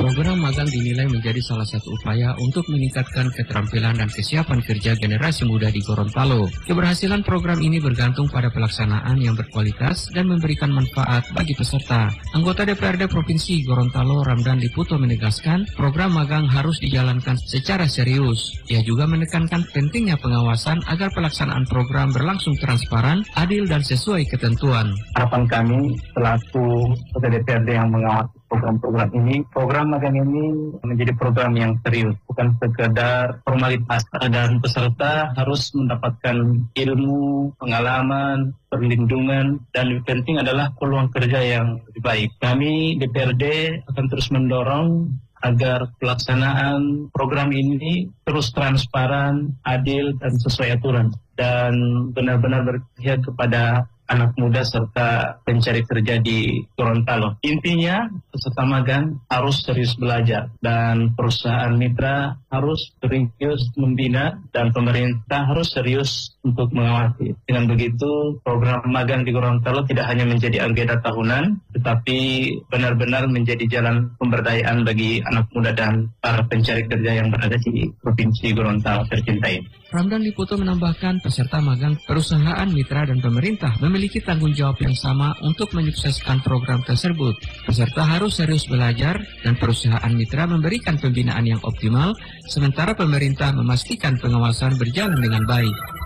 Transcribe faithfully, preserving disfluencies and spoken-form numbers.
Program magang dinilai menjadi salah satu upaya untuk meningkatkan keterampilan dan kesiapan kerja generasi muda di Gorontalo. Keberhasilan program ini bergantung pada pelaksanaan yang berkualitas dan memberikan manfaat bagi peserta. Anggota D P R D Provinsi Gorontalo Ramdan Liputo menegaskan program magang harus dijalankan secara serius. Ia juga menekankan pentingnya pengawasan agar pelaksanaan program berlangsung transparan, adil dan sesuai ketentuan. Harapan kami selaku D P R D yang mengawasi program-program ini, program magang ini menjadi program yang serius, bukan sekedar formalitas, dan peserta harus mendapatkan ilmu, pengalaman, perlindungan, dan lebih penting adalah peluang kerja yang lebih baik. Kami D P R D akan terus mendorong agar pelaksanaan program ini terus transparan, adil, dan sesuai aturan, dan benar-benar berpihak kepada anak muda serta pencari kerja di Gorontalo. Intinya, peserta magang harus serius belajar dan perusahaan mitra harus serius membina dan pemerintah harus serius untuk mengawasi. Dengan begitu, program magang di Gorontalo tidak hanya menjadi agenda tahunan, tetapi benar-benar menjadi jalan pemberdayaan bagi anak muda dan para pencari kerja yang berada di Provinsi Gorontalo tercinta ini. Ramdan Liputo menambahkan peserta magang, perusahaan mitra dan pemerintah memiliki tanggung jawab yang sama untuk menyukseskan program tersebut. Peserta harus serius belajar dan perusahaan mitra memberikan pembinaan yang optimal, sementara pemerintah memastikan pengawasan berjalan dengan baik.